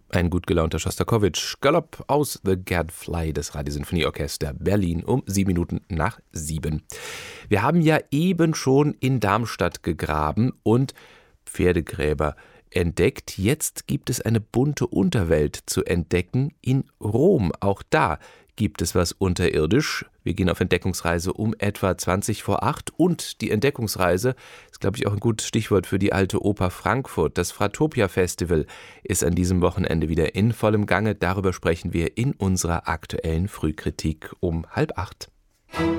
Ein gut gelaunter Schostakowitsch, Galopp aus The Gadfly des Radiosinfonieorchester Berlin um 7 Minuten nach 7. Wir haben ja eben schon in Darmstadt gegraben und Pferdegräber entdeckt. Jetzt gibt es eine bunte Unterwelt zu entdecken in Rom. Auch da gibt es was unterirdisch. Wir gehen auf Entdeckungsreise um etwa 20 vor 8 und die Entdeckungsreise ist, glaube ich, auch ein gutes Stichwort für die Alte Oper Frankfurt. Das Fratopia Festival ist an diesem Wochenende wieder in vollem Gange. Darüber sprechen wir in unserer aktuellen Frühkritik um 7:30.